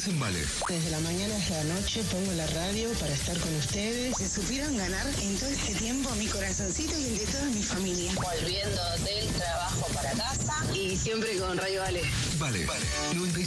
estás en Vale. Desde la mañana hasta la noche pongo la radio para estar con ustedes. Se supieron ganar en todo este tiempo mi corazoncito y el de toda mi familia. Volviendo del trabajo para casa y siempre con Radio Vale. Vale. 95.